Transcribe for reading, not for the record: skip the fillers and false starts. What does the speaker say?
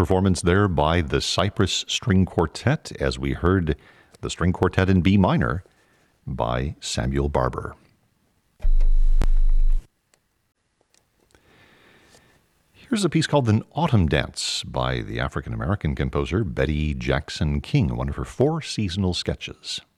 performance there by the Cypress String Quartet, as we heard the String Quartet in B minor by Samuel Barber. Here's a piece called An Autumn Dance by the African-American composer Betty Jackson King, one of her 4 seasonal sketches.